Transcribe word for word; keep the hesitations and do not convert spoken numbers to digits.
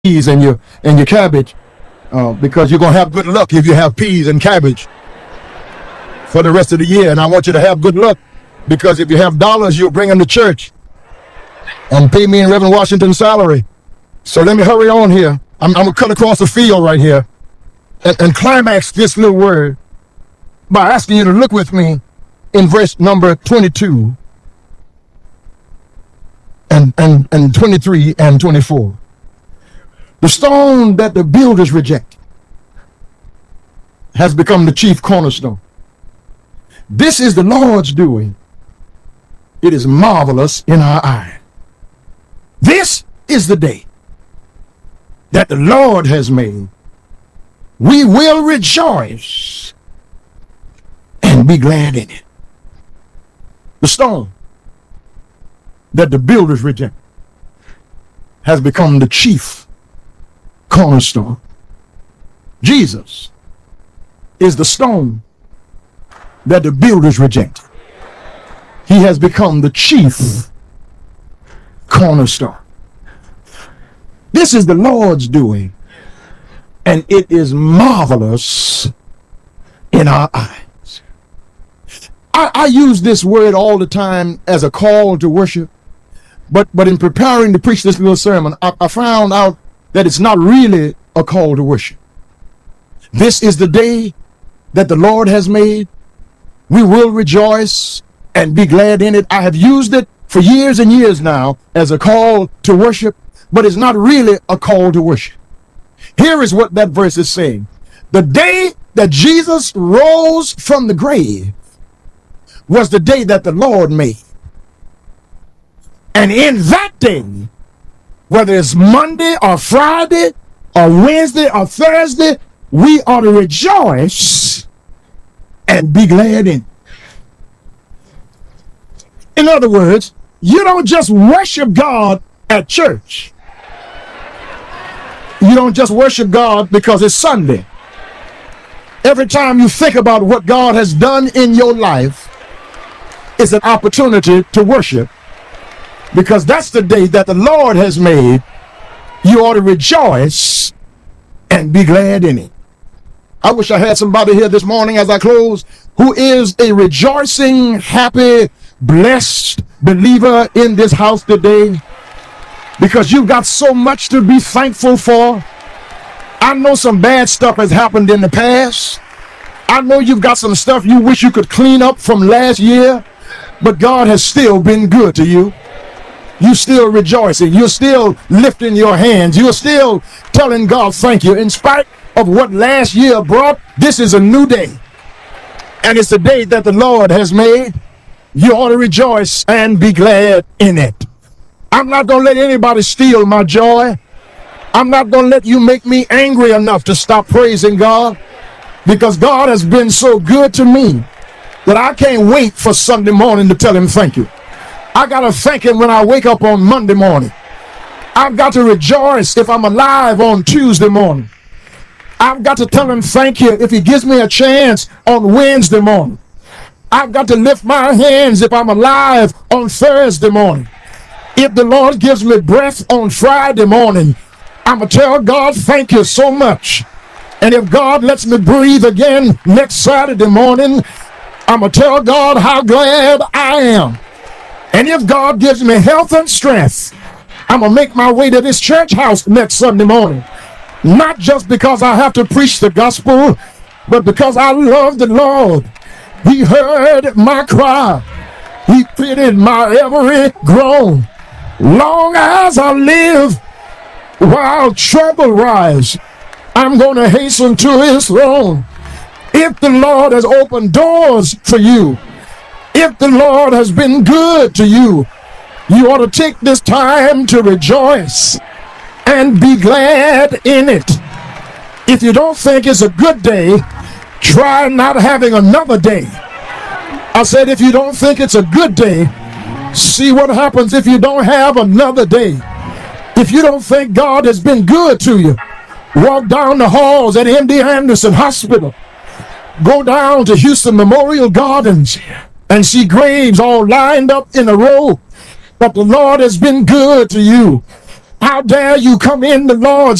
peas and your and your cabbage, uh, because you're gonna have good luck if you have peas and cabbage for the rest of the year. And I want you to have good luck, because if you have dollars, you'll bring them to church and pay me and Reverend Washington's salary. So let me hurry on here. I'm, I'm gonna cut across the field right here and, and climax this little word by asking you to look with me in verse number twenty-two and, and, and twenty-three and twenty-four. The stone that the builders reject has become the chief cornerstone. This is the Lord's doing. It is marvelous in our eye. This is the day that the Lord has made. We will rejoice and be glad in it. The stone that the builders reject has become the chief cornerstone. Jesus is the stone that the builders rejected. He has become the chief cornerstone. This is the Lord's doing, and it is marvelous in our eyes. I, I use this word all the time as a call to worship, but but in preparing to preach this little sermon, I, I found out that it's not really a call to worship. This is the day that the Lord has made. We will rejoice and be glad in it. I have used it for years and years now as a call to worship, but it's not really a call to worship. Here is what that verse is saying. The day that Jesus rose from the grave was the day that the Lord made. And in that day, whether it's Monday or Friday or Wednesday or Thursday, we ought to rejoice and be glad in it. In other words, you don't just worship God at church. You don't just worship God because it's Sunday. Every time you think about what God has done in your life, it's an opportunity to worship, because that's the day that the Lord has made. You ought to rejoice and be glad in it. I wish I had somebody here this morning as I close who is a rejoicing, happy, blessed believer in this house today, because you've got so much to be thankful for. I know some bad stuff has happened in the past. I know you've got some stuff you wish you could clean up from last year, but God has still been good to you. You're still rejoicing. You're still lifting your hands. You're still telling God thank you. In spite of what last year brought, this is a new day. And it's the day that the Lord has made. You ought to rejoice and be glad in it. I'm not going to let anybody steal my joy. I'm not going to let you make me angry enough to stop praising God, because God has been so good to me that I can't wait for Sunday morning to tell him thank you. I got to thank him when I wake up on Monday morning. I've got to rejoice if I'm alive on Tuesday morning. I've got to tell him thank you if he gives me a chance on Wednesday morning. I've got to lift my hands if I'm alive on Thursday morning. If the Lord gives me breath on Friday morning, I'm going to tell God thank you so much. And if God lets me breathe again next Saturday morning, I'm going to tell God how glad I am. And if God gives me health and strength, I'm going to make my way to this church house next Sunday morning. Not just because I have to preach the gospel, but because I love the Lord. He heard my cry. He pitied my every groan. Long as I live, while trouble rise, I'm going to hasten to his throne. If the Lord has opened doors for you, if the Lord has been good to you, you ought to take this time to rejoice and be glad in it. If you don't think it's a good day, try not having another day. I said, if you don't think it's a good day, see what happens if you don't have another day. If you don't think God has been good to you, walk down the halls at M D Anderson Hospital. Go down to Houston Memorial Gardens and see graves all lined up in a row. But the Lord has been good to you. How dare you come in the Lord's